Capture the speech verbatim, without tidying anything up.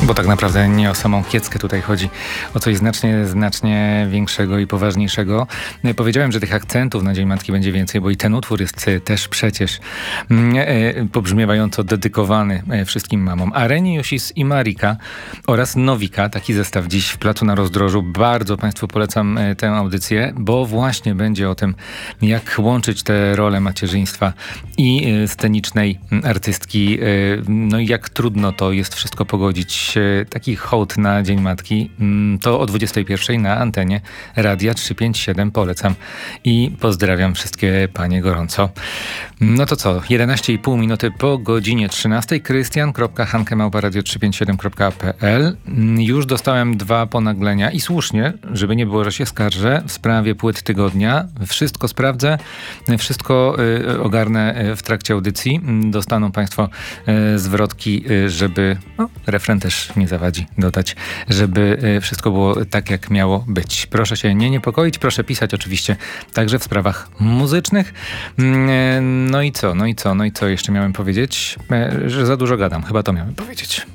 Bo tak naprawdę nie o samą Kieckę tutaj chodzi, o coś znacznie, znacznie większego i poważniejszego. Powiedziałem, że tych akcentów na Dzień Matki będzie więcej, bo i ten utwór jest też przecież pobrzmiewająco dedykowany wszystkim mamom. Areni, Jusis i Marika oraz Nowika. Taki zestaw dziś w Placu na Rozdrożu. Bardzo Państwu polecam tę audycję, bo właśnie będzie o tym, jak łączyć te role macierzyństwa i scenicznej artystki. No i jak trudno to jest wszystko pogodzić. Taki hołd na Dzień Matki to o dwudziestej pierwszej na antenie Radia trzysta pięćdziesiąt siedem. Polecam i pozdrawiam wszystkie panie gorąco. No to co? jedenaście i pół minuty po godzinie trzynastej. Krystian kropka hanke małpa radio trzysta pięćdziesiąt siedem kropka p l. Już dostałem dwa ponaglenia i słusznie, żeby nie było, że się skarżę, w sprawie płyt tygodnia. Wszystko sprawdzę, wszystko y, ogarnę w trakcie audycji. Dostaną Państwo y, zwrotki, y, żeby no, refren też nie zawadzi dodać, żeby y, wszystko było tak, jak miało być. Proszę się nie niepokoić, proszę pisać oczywiście także w sprawach muzycznych. Y, no i co, no i co, no i co jeszcze miałem powiedzieć? Y, że za dużo gadam, chyba to miałem powiedzieć.